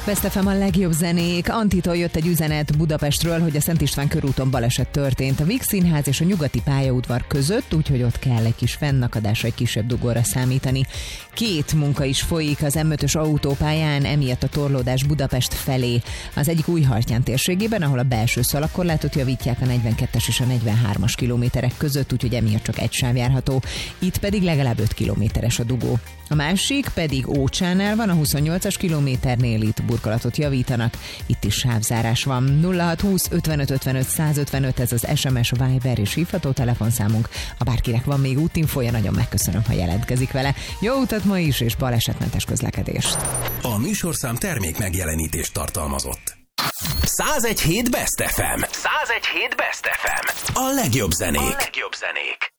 Best FM a legjobb zenék. Antitól jött egy üzenet Budapestről, hogy a Szent István körúton baleset történt a Víg Színház és a Nyugati pályaudvar között, úgyhogy ott kell egy kis fennakadásra, egy kisebb dugóra számítani. 2 munka is folyik az M5-ös autópályán, emiatt a torlódás Budapest felé. Az egyik Újhartyán térségében, ahol a belső szalagkorlátot javítják, a 42-es és a 43-as kilométerek között, úgyhogy emiatt csak egy sáv járható. Itt pedig legalább 5 kilométeres a dugó. A másik pedig Ócsánál van, a 28-as kilométernél, itt burkolatot javítanak, itt is sávzárás van. 0620 55 55 155, ez az SMS, Viber és hívható telefonszámunk. Ha bárkinek van még útinfója, nagyon megköszönöm, ha jelentkezik vele. Jó utat ma is, és balesetmentes közlekedést! A műsorszám termék megjelenítést tartalmazott. 101.7 Best FM. 101.7 Best FM. A legjobb zenék.